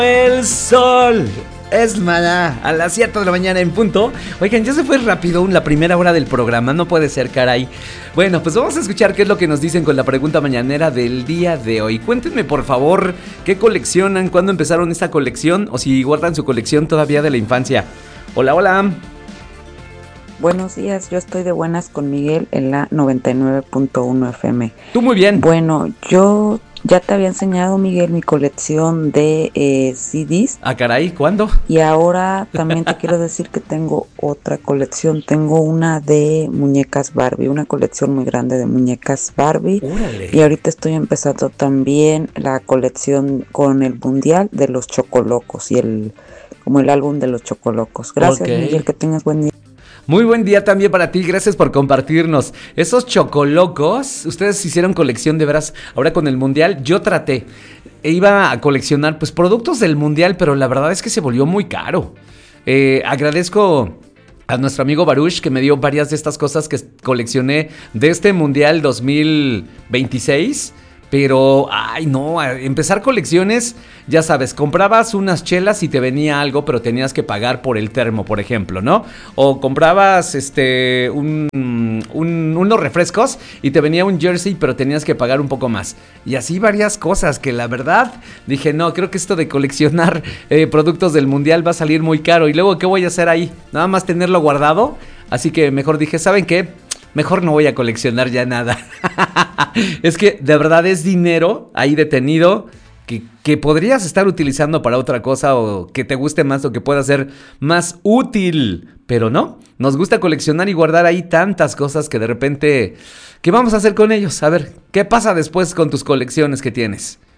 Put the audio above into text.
El sol es mañana a las 7 de la mañana en punto. Oigan, ya se fue rápido la primera hora del programa, no puede ser, caray. Bueno, pues vamos a escuchar qué es lo que nos dicen con la pregunta mañanera del día de hoy. Cuéntenme, por favor, qué coleccionan, cuándo empezaron esta colección o si guardan su colección todavía de la infancia. Hola, hola. Buenos días, yo estoy de buenas con Miguel en la 99.1 FM. Tú muy bien. Bueno, yo ya te había enseñado, Miguel, mi colección de CDs. Ah, caray, ¿cuándo? Y ahora también te quiero decir que tengo otra colección. Tengo una de muñecas Barbie, una colección muy grande de muñecas Barbie. ¡Órale! Y ahorita estoy empezando también la colección con el mundial de los Chocolocos y como el álbum de los Chocolocos. Gracias, Ok. Miguel, que tengas buen día. Muy buen día también para ti, gracias por compartirnos. Esos chocolocos, ustedes hicieron colección de veras. Ahora con el mundial, yo traté. Iba a coleccionar pues productos del mundial, pero la verdad es que se volvió muy caro. Agradezco a nuestro amigo Baruch que me dio varias de estas cosas que coleccioné de este mundial 2026. Pero, ay no, empezar colecciones, ya sabes, comprabas unas chelas y te venía algo, pero tenías que pagar por el termo, por ejemplo, ¿no? O comprabas unos refrescos y te venía un jersey, pero tenías que pagar un poco más. Y así varias cosas que la verdad dije, no, creo que esto de coleccionar productos del mundial va a salir muy caro. Y luego, ¿qué voy a hacer ahí? Nada más tenerlo guardado. Así que mejor dije, ¿saben qué? Mejor no voy a coleccionar ya nada. Es que de verdad es dinero ahí detenido que podrías estar utilizando para otra cosa o que te guste más o que pueda ser más útil. Pero no, nos gusta coleccionar y guardar ahí tantas cosas que de repente, ¿qué vamos a hacer con ellos? A ver, ¿qué pasa después con tus colecciones que tienes?